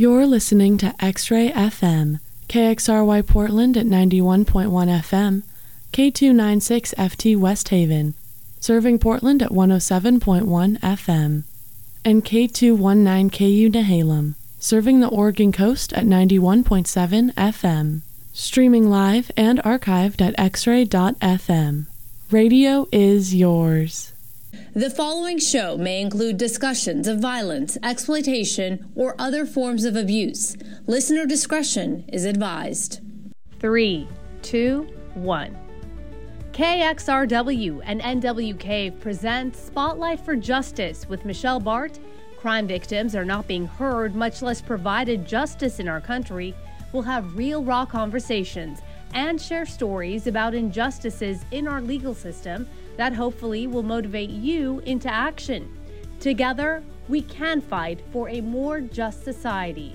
You're listening to X-Ray FM, KXRY Portland at 91.1 FM, K296 FT West Haven, serving Portland at 107.1 FM, and K219KU Nehalem, serving the Oregon coast at 91.7 FM. Streaming live and archived at xray.fm. Radio is yours. The following show may include discussions of violence, exploitation, or other forms of abuse. Listener discretion is advised. 3, 2, 1. KXRW and NWK present Spotlight for Justice with Michelle Bart. Crime victims are not being heard, much less provided justice in our country. We'll have real, raw conversations and share stories about injustices in our legal system that hopefully will motivate you into action. Together, we can fight for a more just society.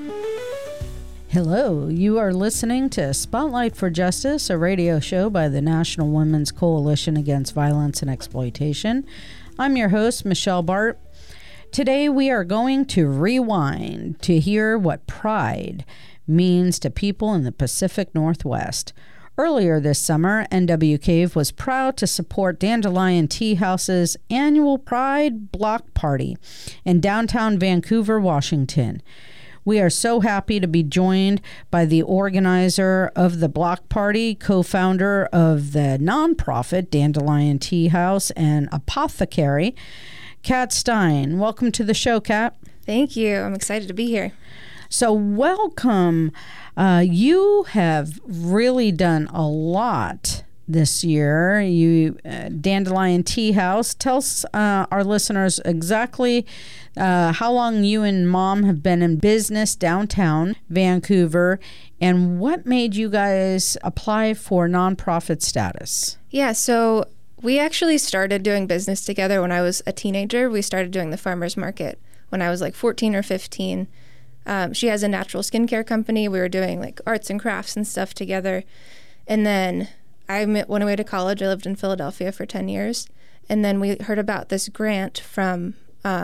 Hello, you are listening to Spotlight for Justice, a radio show by the National Women's Coalition Against Violence and Exploitation. I'm your host, Michelle Bart. Today we are going to rewind to hear what pride means to people in the Pacific Northwest. Earlier this summer, NWK was proud to support Dandelion Tea House's annual Pride Block Party in downtown Vancouver, Washington. We are so happy to be joined by the organizer of the block party, co-founder of the nonprofit Dandelion Tea House, and apothecary, Kat Stein. Welcome to the show, Kat. Thank you. I'm excited to be here. So welcome. You have really done a lot this year. Dandelion Tea House. Tell us, our listeners, exactly how long you and Mom have been in business downtown Vancouver, and what made you guys apply for nonprofit status? Yeah, so we actually started doing business together when I was a teenager. We started doing the farmer's market when I was like 14 or 15. She has a natural skincare company. We were doing like arts and crafts and stuff together. And then I went away to college. I lived in Philadelphia for 10 years. And then we heard about this grant from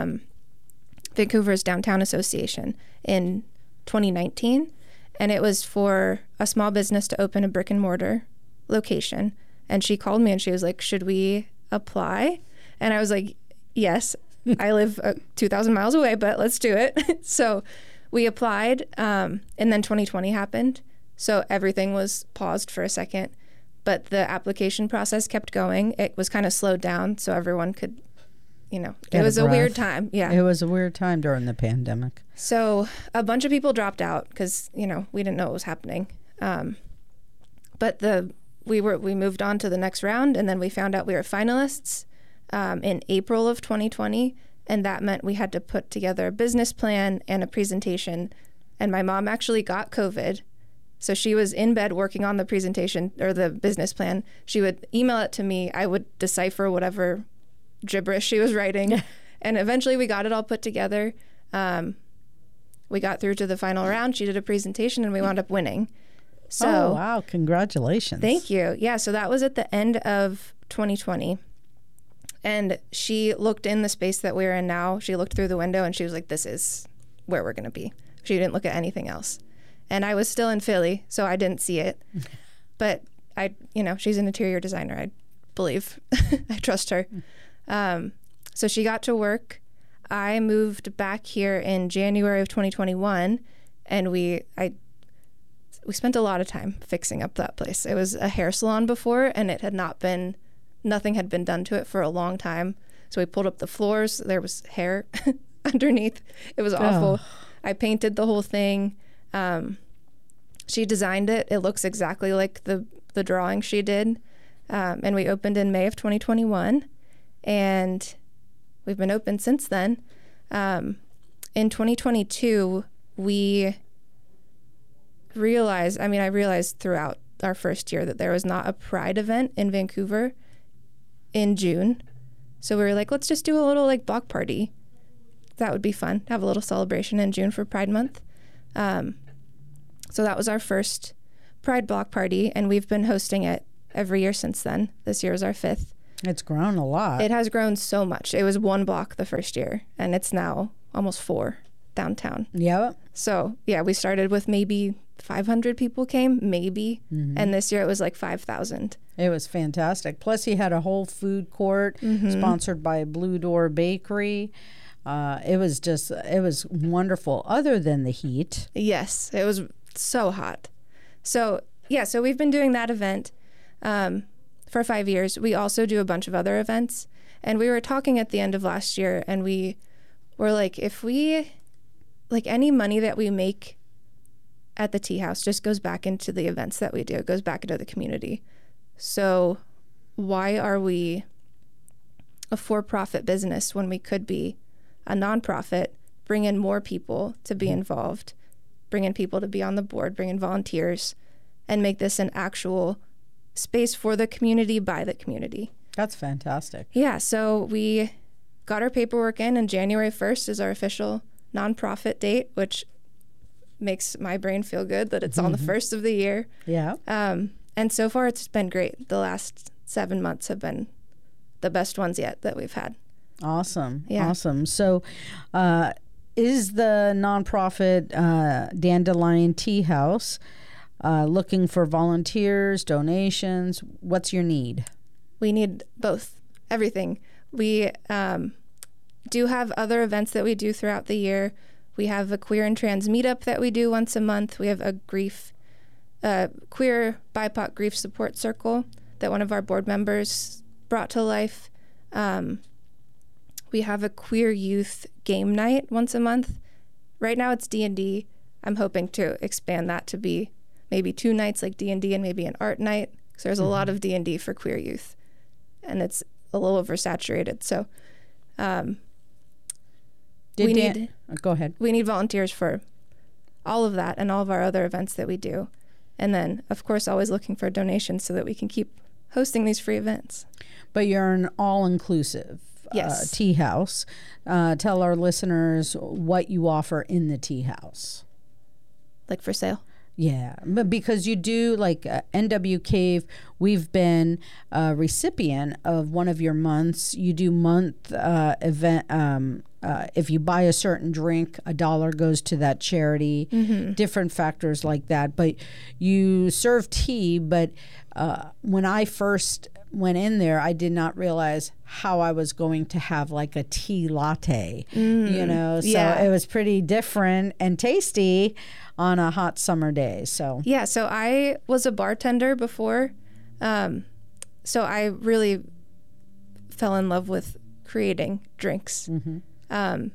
Vancouver's Downtown Association in 2019. And it was for a small business to open a brick and mortar location. And she called me and she was like, should we apply? And I was like, yes. I live 2,000 miles away, but let's do it. So we applied, and then 2020 happened. So everything was paused for a second, but the application process kept going. It was kind of slowed down so everyone could, it was a weird time. Yeah. It was a weird time during the pandemic. So a bunch of people dropped out because, we didn't know what was happening. But we moved on to the next round, and then we found out we were finalists in April of 2020. And that meant we had to put together a business plan and a presentation. And my mom actually got COVID. So she was in bed working on the presentation or the business plan. She would email it to me. I would decipher whatever gibberish she was writing. And eventually we got it all put together. We got through to the final round. She did a presentation and we wound up winning. So, oh, wow. Congratulations. Thank you. Yeah. So that was at the end of 2020. And she looked in the space that we're in now. She looked through the window and she was like, this is where we're going to be. She didn't look at anything else. And I was still in Philly, so I didn't see it. But she's an interior designer, I believe. I trust her. So she got to work. I moved back here in January of 2021, and we spent a lot of time fixing up that place. It was a hair salon before, and it had nothing had been done to it for a long time. So we pulled up the floors. There was hair underneath. It was awful. I painted the whole thing. She designed it. It looks exactly like the drawing she did. And we opened in May of 2021. And we've been open since then. In 2022, I realized throughout our first year that there was not a Pride event in Vancouver in June. So we were like, let's just do a little block party. That would be fun. Have a little celebration in June for Pride Month. So that was our first Pride block party, and we've been hosting it every year since then. This year is our 5th. It's grown a lot. It has grown so much. It was 1 block the first year, and it's now almost 4 downtown. Yep. So yeah, we started with maybe 500 people came, maybe. And this year it was like 5,000. It was fantastic. Plus, he had a whole food court sponsored by Blue Door Bakery. It was wonderful, other than the heat. Yes, it was so hot. So yeah, so we've been doing that event for 5 years. We also do a bunch of other events. And we were talking at the end of last year, and we were like, if we, like, any money that we make at the tea house just goes back into the events that we do. It goes back into the community. So why are we a for-profit business when we could be a nonprofit, bring in more people to be involved, bring in people to be on the board, bring in volunteers, and make this an actual space for the community by the community? That's fantastic. Yeah, so we got our paperwork in, and January 1st is our official nonprofit date, which makes my brain feel good that it's on the first of the year. Yeah. And so far it's been great. The last 7 months have been the best ones yet that we've had. Awesome. Yeah. Awesome. So is the nonprofit Dandelion Tea House looking for volunteers, donations? What's your need? We need both, everything. We do have other events that we do throughout the year. We have a queer and trans meetup that we do once a month. We have a queer BIPOC grief support circle that one of our board members brought to life. We have a queer youth game night once a month. Right now it's D&D. I'm hoping to expand that to be maybe 2 nights like D&D and maybe an art night, because there's a lot of D&D for queer youth, and it's a little oversaturated. So go ahead. We need volunteers for all of that and all of our other events that we do. And then, of course, always looking for donations so that we can keep hosting these free events. But you're an all-inclusive Yes. tea house. Tell our listeners what you offer in the tea house. Like for sale? Yeah, but because you do, like NW Cave, we've been a recipient of one of your months. You do month event. If you buy a certain drink, $1 goes to that charity. Different factors like that. But you serve tea. But when I first went in there, I did not realize how I was going to have like a tea latte. You know, so it was pretty different and tasty on a hot summer day. So yeah, so I was a bartender before, so I really fell in love with creating drinks, and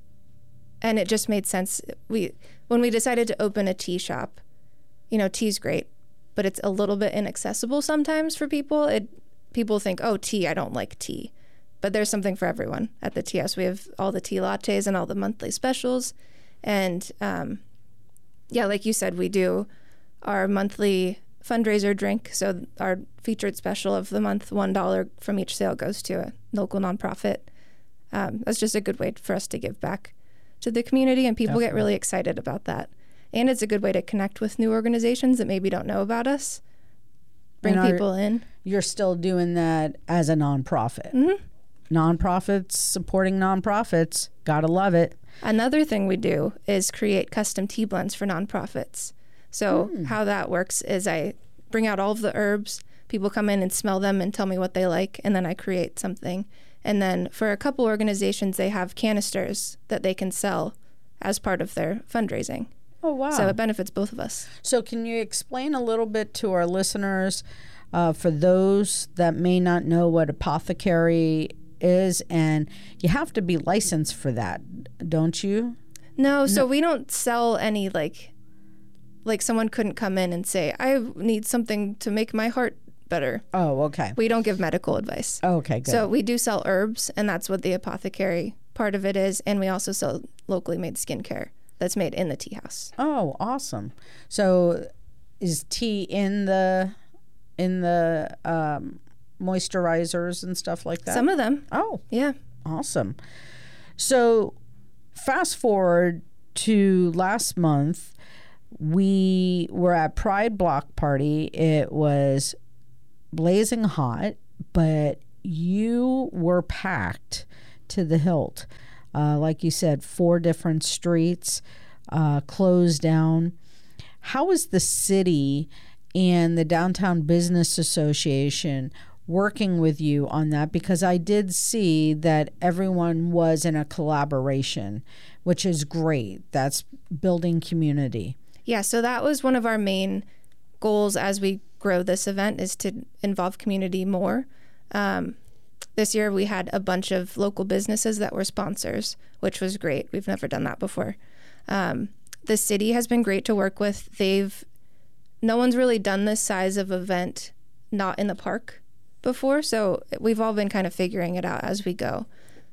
it just made sense. When we decided to open a tea shop, you know, tea's great, but it's a little bit inaccessible sometimes for people. People think, oh, tea, I don't like tea, but there's something for everyone at the tea house. We have all the tea lattes and all the monthly specials, and yeah, like you said, we do our monthly fundraiser drink. So our featured special of the month, $1 from each sale goes to a local nonprofit. That's just a good way for us to give back to the community, and people get really excited about that. And it's a good way to connect with new organizations that maybe don't know about us, bring people in. You're still doing that as a nonprofit. Nonprofits supporting nonprofits. Gotta love it. Another thing we do is create custom tea blends for nonprofits. So how that works is I bring out all of the herbs, people come in and smell them and tell me what they like, and then I create something. And then for a couple organizations, they have canisters that they can sell as part of their fundraising. Oh, wow. So it benefits both of us. So can you explain a little bit to our listeners, for those that may not know what apothecary is, and you have to be licensed for that, don't you? No, so we don't sell any like someone couldn't come in and say, I need something to make my heart better. Oh, okay. We don't give medical advice. Okay, good. So we do sell herbs, and that's what the apothecary part of it is, and we also sell locally made skincare that's made in the tea house. Oh, awesome. So is tea in the moisturizers and stuff like that? Some of them. Oh, yeah. Awesome. So fast forward to last month, we were at Pride Block Party. It was blazing hot, but you were packed to the hilt. Like you said, 4 different streets closed down. How is the city and the Downtown Business Association working with you on that? Because I did see that everyone was in a collaboration, which is great. That's building community. Yeah, so that was one of our main goals as we grow this event, is to involve community more. This year we had a bunch of local businesses that were sponsors, which was great. We've never done that before. The city has been great to work with. No one's really done this size of event not in the park before, so we've all been kind of figuring it out as we go.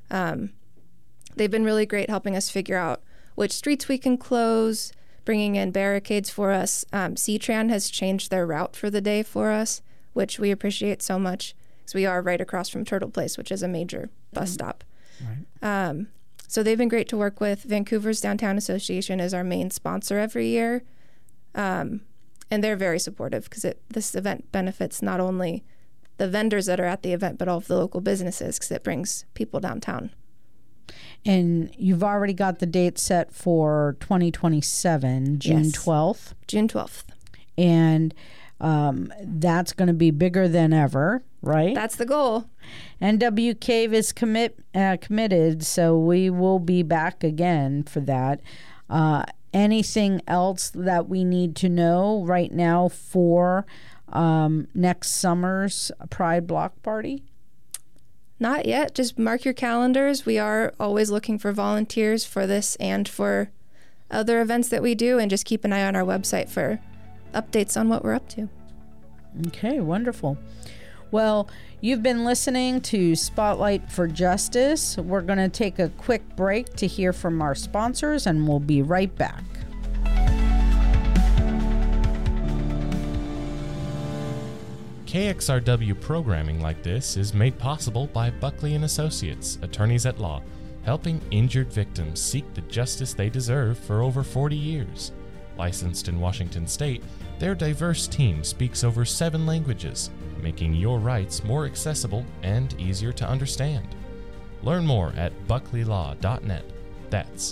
They've been really great helping us figure out which streets we can close, bringing in barricades for us. C-Tran has changed their route for the day for us, which we appreciate so much, because we are right across from Turtle Place, which is a major bus stop. Right. So they've been great to work with. Vancouver's Downtown Association is our main sponsor every year, and they're very supportive, because this event benefits not only the vendors that are at the event, but all of the local businesses, because it brings people downtown. And you've already got the date set for 2027, June 12th? June 12th. And that's going to be bigger than ever, right? That's the goal. NW Cave is committed, so we will be back again for that. Anything else that we need to know right now for next summer's Pride Block Party? Not yet. Just mark your calendars. We are always looking for volunteers for this and for other events that we do, and just keep an eye on our website for updates on what we're up to. Okay, wonderful. Well, you've been listening to Spotlight for Justice. We're going to take a quick break to hear from our sponsors, and we'll be right back. KXRW programming like this is made possible by Buckley & Associates, attorneys at law, helping injured victims seek the justice they deserve for over 40 years. Licensed in Washington State, their diverse team speaks over 7 languages, making your rights more accessible and easier to understand. Learn more at buckleylaw.net. That's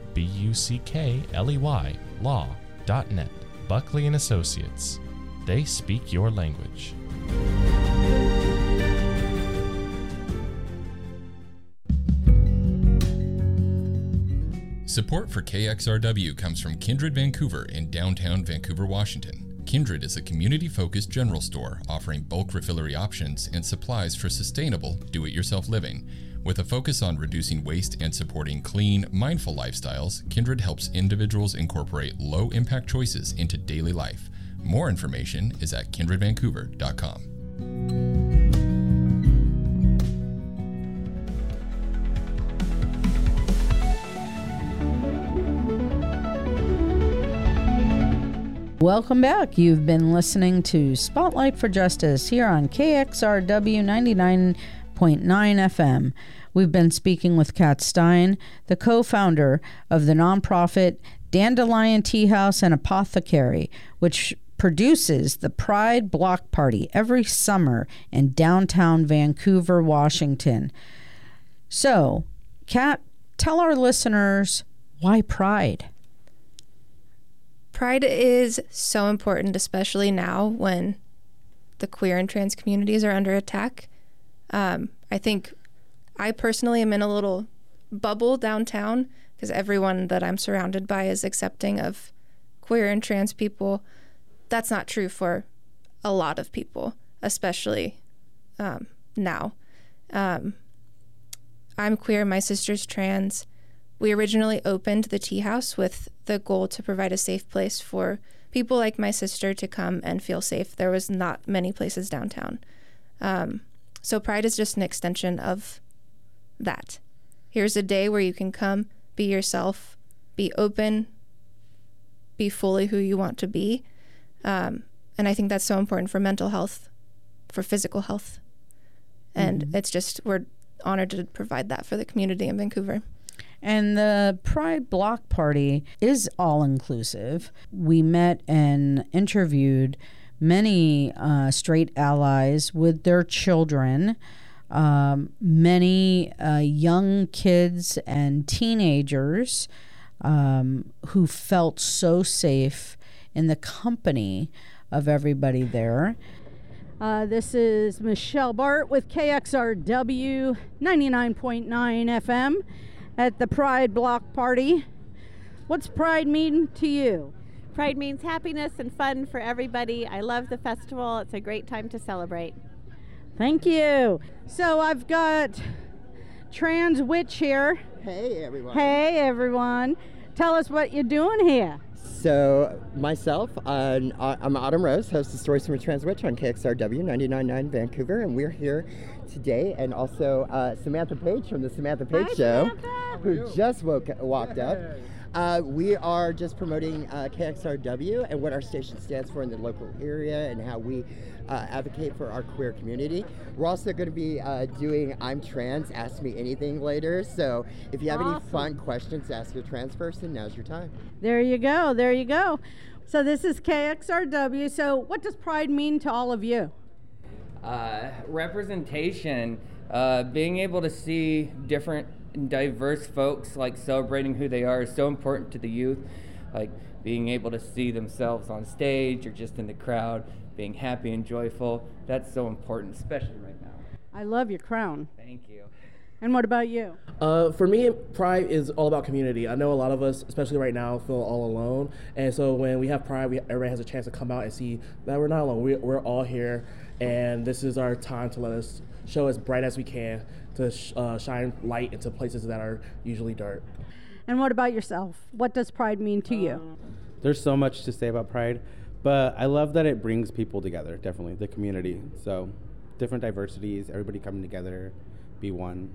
BUCKLEY law.net. Buckley & Associates. They speak your language. Support for KXRW comes from Kindred Vancouver in downtown Vancouver, Washington. Kindred is a community-focused general store offering bulk refillery options and supplies for sustainable, do-it-yourself living. With a focus on reducing waste and supporting clean, mindful lifestyles, Kindred helps individuals incorporate low-impact choices into daily life. More information is at kindredvancouver.com. Welcome back. You've been listening to Spotlight for Justice here on KXRW 99.9 FM. We've been speaking with Kat Stein, the co-founder of the nonprofit Dandelion Tea House and Apothecary, which produces the Pride Block Party every summer in downtown Vancouver, Washington. So, Kat, tell our listeners why Pride? Pride is so important, especially now when the queer and trans communities are under attack. I think I personally am in a little bubble downtown because everyone that I'm surrounded by is accepting of queer and trans people. That's not true for a lot of people, especially now. I'm queer, my sister's trans. We originally opened the Tea House with the goal to provide a safe place for people like my sister to come and feel safe. There was not many places downtown. So Pride is just an extension of that. Here's a day where you can come, be yourself, be open, be fully who you want to be. And I think that's so important for mental health, for physical health. And it's just, we're honored to provide that for the community in Vancouver. And the Pride Block Party is all-inclusive. We met and interviewed many straight allies with their children many young kids and teenagers who felt so safe in the company of everybody there. This is Michelle Bart with KXRW 99.9 FM at the Pride Block Party. What's Pride mean to you? Pride means happiness and fun for everybody. I love the festival. It's a great time to celebrate. Thank you. So I've got Trans Witch here. Hey, everyone. Hey, everyone. Tell us what you're doing here. So, myself, I'm Autumn Rose, host of Stories from a Trans Witch on KXRW 99.9 Vancouver, and we're here today, and also Samantha Page from the Samantha Page Show, Samantha. who just walked up. We are just promoting KXRW and what our station stands for in the local area and how we advocate for our queer community. We're also going to be doing I'm Trans, Ask Me Anything later. So if you have any fun questions to ask a trans person, now's your time. There you go. There you go. So this is KXRW. So what does Pride mean to all of you? Representation, being able to see different and diverse folks like celebrating who they are is so important to the youth, like being able to see themselves on stage or just in the crowd, being happy and joyful. That's so important, especially right now. I love your crown. Thank you. And what about you? For me, Pride is all about community. I know a lot of us, especially right now, feel all alone. And so when we have Pride, everybody has a chance to come out and see that we're not alone. We're all here, and this is our time to let us show as bright as we can to shine light into places that are usually dark. And what about yourself? What does Pride mean to you? There's so much to say about Pride, but I love that it brings people together, definitely, the community. So different diversities, everybody coming together, be one.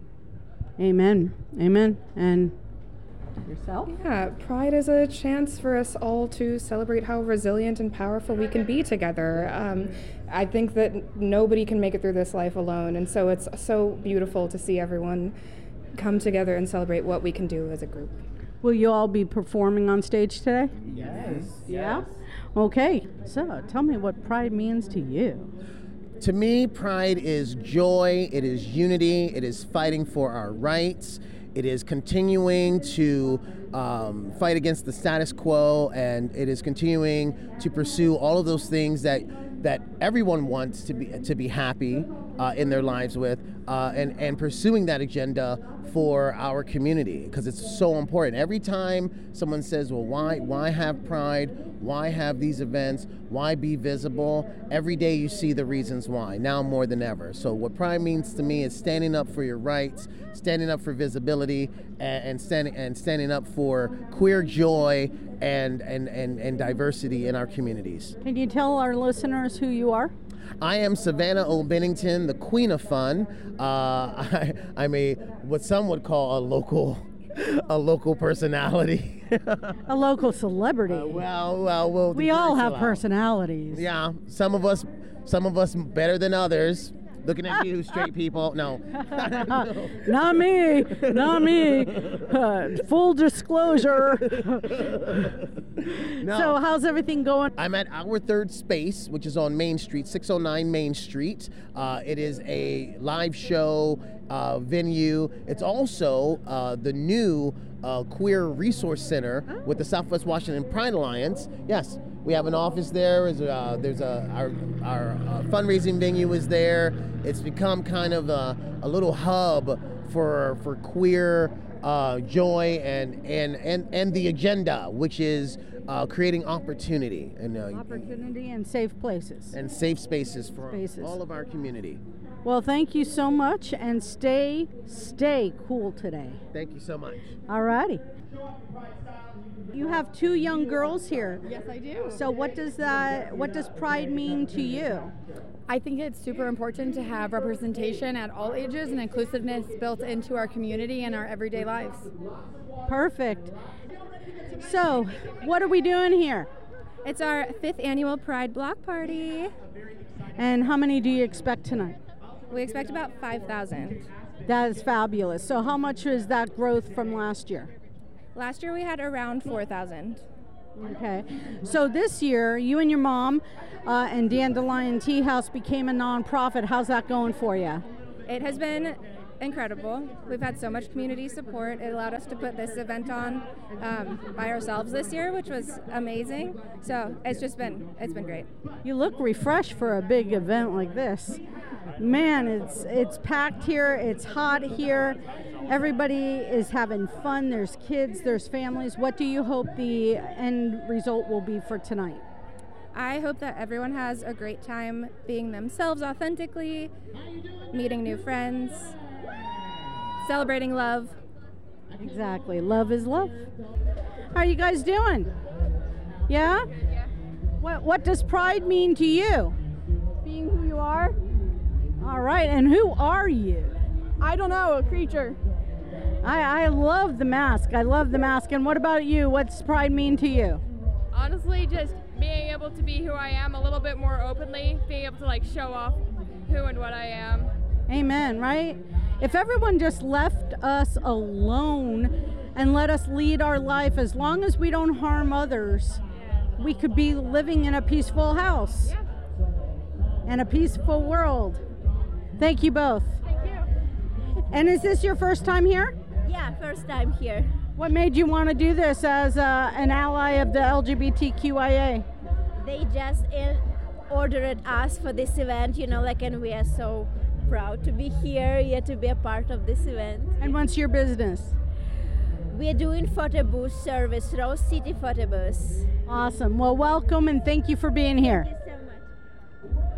Amen. Amen. And yourself? Yeah, Pride is a chance for us all to celebrate how resilient and powerful we can be together. I think that nobody can make it through this life alone, and so it's so beautiful to see everyone come together and celebrate what we can do as a group. Will you all be performing on stage today? Yes. Yeah? Okay. So tell me what Pride means to you. To me, Pride is joy, it is unity, it is fighting for our rights, it is continuing to fight against the status quo, and it is continuing to pursue all of those things that everyone wants to be happy in their lives with, and pursuing that agenda for our community, because it's so important. Every time someone says, well, why have Pride? Why have these events? Why be visible? Every day you see the reasons why, now more than ever. So what Pride means to me is standing up for your rights, standing up for visibility, and standing up for queer joy and diversity in our communities. Can you tell our listeners who you are? I am Savannah O. Bennington, the Queen of Fun. I'm what some would call a local personality. A local celebrity. Well, we all have personalities. Yeah, some of us better than others. Looking at you, straight people. No. Not me. Not me. Full disclosure. No. So how's everything going? I'm at Our Third Space, which is on Main Street, 609 Main Street. It is a live show venue. It's also the new Queer Resource Center with the Southwest Washington Pride Alliance. Yes, we have an office there. Our fundraising venue is there. It's become kind of a little hub for queer joy and the agenda, which is creating opportunity and safe places and safe spaces for all of our community. Well, thank you so much, and stay cool today. Thank you so much. All righty. You have two young girls here. Yes, I do. So what does Pride mean to you? I think it's super important to have representation at all ages and inclusiveness built into our community and our everyday lives. Perfect. So, what are we doing here? It's our 5th annual Pride Block Party. And how many do you expect tonight? We expect about 5,000. That is fabulous. So how much is that growth from last year? Last year we had around 4,000. Okay. So this year, you and your mom and Dandelion Tea House became a nonprofit. How's that going for you? It has been incredible. We've had so much community support. It allowed us to put this event on by ourselves this year, which was amazing. So it's been great. You look refreshed for a big event like this. Man, it's packed here. It's hot here. Everybody is having fun. There's kids, there's families. What do you hope the end result will be for tonight? I hope that everyone has a great time being themselves authentically, meeting new friends, celebrating love. Exactly. Love is love. How are you guys doing? Yeah? What does pride mean to you? Being who you are. All right. And who are you? I don't know, a creature. I love the mask. I love the mask. And what about you? What's pride mean to you? Honestly, just being able to be who I am a little bit more openly, being able to like show off who and what I am. Amen, right? If everyone just left us alone and let us lead our life, as long as we don't harm others, we could be living in a peaceful house and a peaceful world. Thank you both. Thank you. And is this your first time here? Yeah, first time here. What made you want to do this as an ally of the LGBTQIA? They just ordered us for this event, and we are so proud to be here, to be a part of this event. And what's your business? We are doing photo booth service, Rose City Photo Booth. Awesome. Well, welcome and thank you for being here. Thank you so much.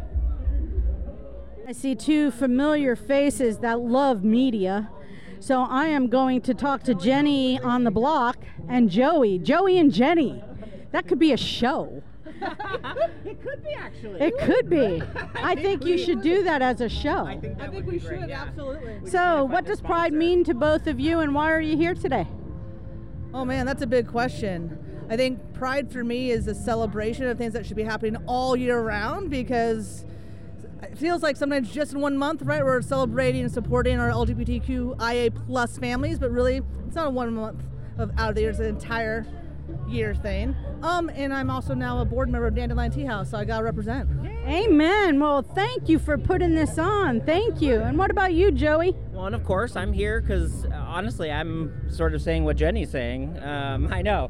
I see two familiar faces that love media. So I am going to talk to Jenny on the block and Joey. Joey and Jenny. That could be a show. It could be, actually. It could be. I think you should do that as a show. I think we should, absolutely. So what does pride mean to both of you, and why are you here today? Oh man, that's a big question. I think pride for me is a celebration of things that should be happening all year round, because it feels like sometimes just in 1 month, right, we're celebrating and supporting our LGBTQIA plus families, but really it's not a 1 month out of the year, it's an entire year thing. And I'm also now a board member of Dandelion Tea House, so I gotta represent. Amen. Well, thank you for putting this on. Thank you. And what about you, Joey? Well, and of course, I'm here because honestly, I'm sort of saying what Jenny's saying. I know.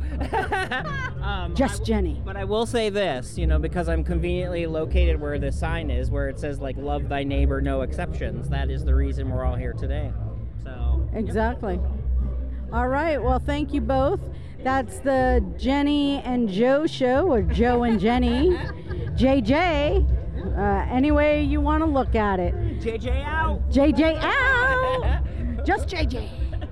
Jenny. But I will say this, because I'm conveniently located where the sign is, where it says, like, love thy neighbor, no exceptions. That is the reason we're all here today. So. Exactly. Yep. All right. Well, thank you both. That's the Jenny and Joe show, or Joe and Jenny. JJ, any way you want to look at it. JJ out. JJ out. Just JJ.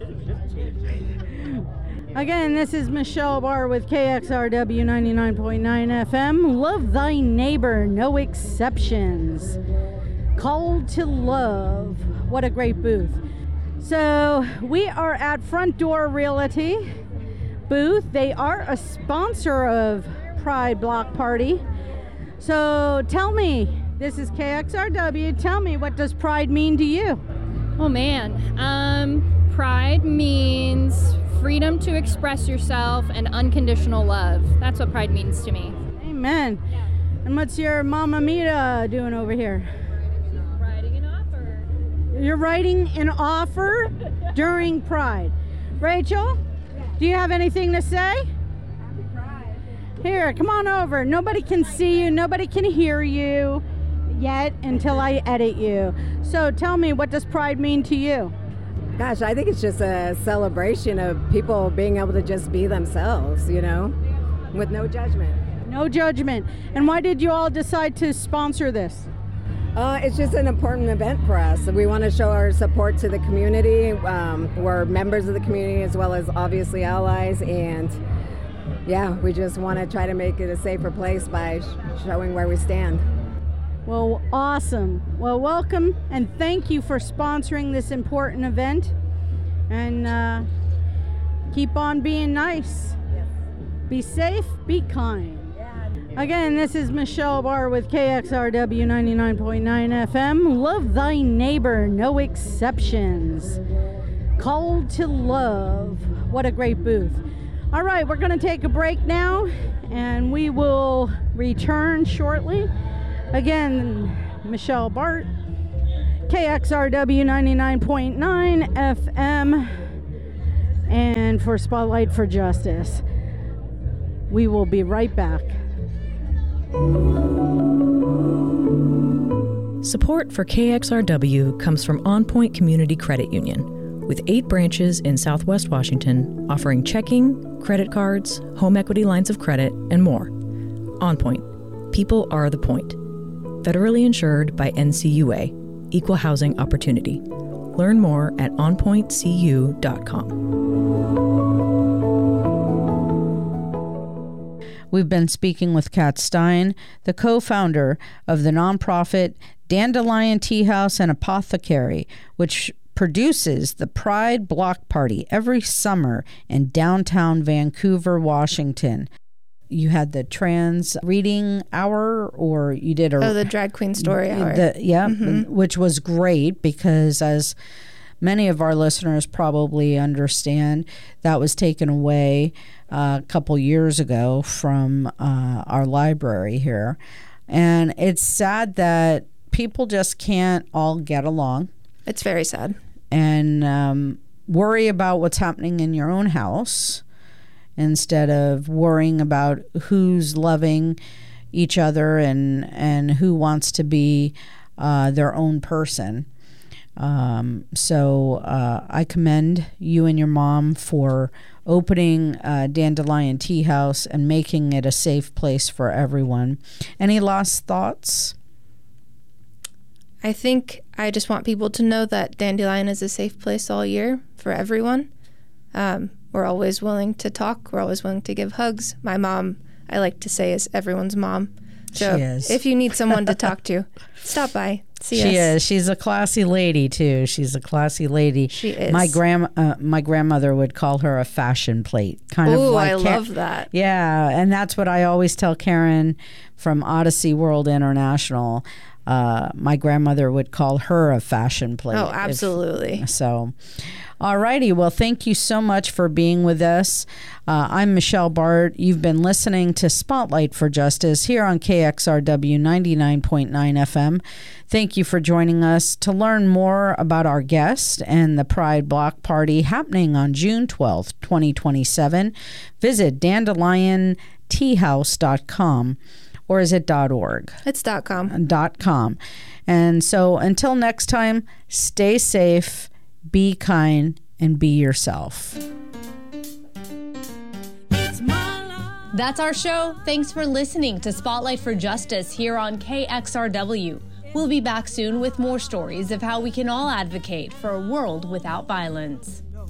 Again, this is Michelle Barr with KXRW 99.9 FM. Love thy neighbor, no exceptions. Called to love. What a great booth. So we are at Front Door Realty booth. They are a sponsor of Pride Block Party. So tell me, this is KXRW, tell me, what does pride mean to you? Oh man, pride means freedom to express yourself and unconditional love. That's what pride means to me. Amen. And what's your Mama Mita doing over here? Writing an offer. You're writing an offer during Pride. Rachel? Do you have anything to say? Happy Pride. Here, come on over. Nobody can see you. Nobody can hear you yet until I edit you. So tell me, what does pride mean to you? Gosh, I think it's just a celebration of people being able to just be themselves, with no judgment. No judgment. And why did you all decide to sponsor this? It's just an important event for us. We want to show our support to the community. We're members of the community as well as obviously allies, and we just want to try to make it a safer place by showing where we stand. Well, awesome. Well, welcome and thank you for sponsoring this important event, and keep on being nice. Yes. Be safe, be kind. Again, this is Michelle Barr with KXRW 99.9 FM. Love thy neighbor, no exceptions. Called to love. What a great booth. All right, we're going to take a break now, and we will return shortly. Again, Michelle Barr, KXRW 99.9 FM, and for Spotlight for Justice. We will be right back. Support for KXRW comes from On Point Community Credit Union, with 8 branches in Southwest Washington offering checking, credit cards, home equity lines of credit, and more. On Point. People are the point. Federally insured by NCUA. Equal housing opportunity. Learn more at onpointcu.com. We've been speaking with Kat Stein, the co-founder of the nonprofit Dandelion Tea House and Apothecary, which produces the Pride Block Party every summer in downtown Vancouver, Washington. You had the trans reading hour, or you did the drag queen story hour. Which was great because, as many of our listeners probably understand, that was taken away a couple years ago from our library here. And it's sad that people just can't all get along. It's very sad. And worry about what's happening in your own house, instead of worrying about who's loving each other and who wants to be their own person. So I commend you and your mom for opening Dandelion Tea House and making it a safe place for everyone. Any last thoughts? I think I just want people to know that Dandelion is a safe place all year for everyone. We're always willing to talk. We're always willing to give hugs. My mom, I like to say, is everyone's mom. So she is. If you need someone to talk to, stop by. See us. She is. She's a classy lady, too. She's a classy lady. She is. My grandmother would call her a fashion plate. Ooh, I love that. Yeah, and that's what I always tell Karen from Odyssey World International. My grandmother would call her a fashion plate. Oh, absolutely. All righty. Well, thank you so much for being with us. I'm Michelle Bart. You've been listening to Spotlight for Justice here on KXRW 99.9 FM. Thank you for joining us. To learn more about our guest and the Pride Block Party happening on June 12th, 2027, visit dandelionteahouse.com. Or is it .org? It's .com. .com. And so until next time, stay safe, be kind, and be yourself. That's our show. Thanks for listening to Spotlight for Justice here on KXRW. We'll be back soon with more stories of how we can all advocate for a world without violence.